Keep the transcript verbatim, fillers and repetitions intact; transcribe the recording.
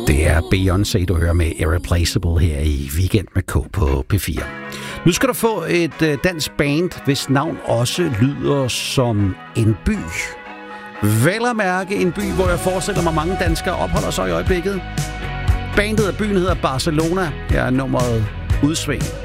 Det er Beyoncé, du hører med Irreplaceable her i Weekend med K på P fire. Nu skal du få et dansk band, hvis navn også lyder som en by. Vel at mærke en by, hvor jeg forestiller mig mange danskere opholder sig i øjeblikket. Bandet af byen hedder Barcelona. Her er nummeret Udsving.